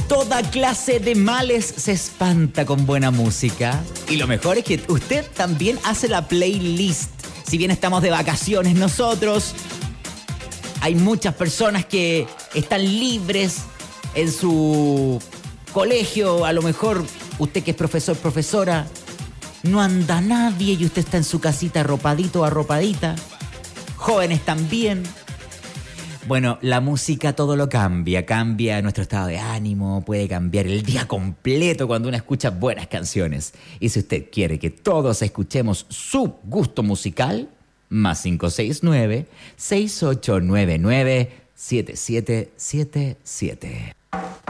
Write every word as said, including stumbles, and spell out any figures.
Toda clase de males se espanta con buena música. Y lo mejor es que usted también hace la playlist. Si bien estamos de vacaciones nosotros, hay muchas personas que están libres en su colegio. A lo mejor usted que es profesor, profesora, no anda nadie y usted está en su casita arropadito o arropadita. Jóvenes también. Bueno, la música todo lo cambia, cambia nuestro estado de ánimo, puede cambiar el día completo cuando uno escucha buenas canciones. Y si usted quiere que todos escuchemos su gusto musical, más cinco seis nueve, seis ocho nueve nueve, siete siete siete siete.